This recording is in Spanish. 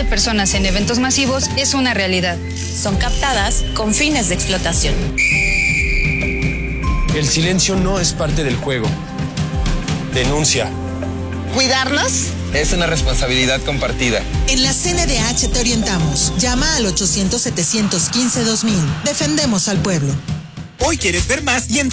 de personas en eventos masivos es una realidad. Son captadas con fines de explotación. El silencio no es parte del juego. Denuncia. ¿Cuidarnos? Es una responsabilidad compartida. En la CNDH te orientamos. Llama al 800-715-2000. Defendemos al pueblo. Hoy quieres ver más y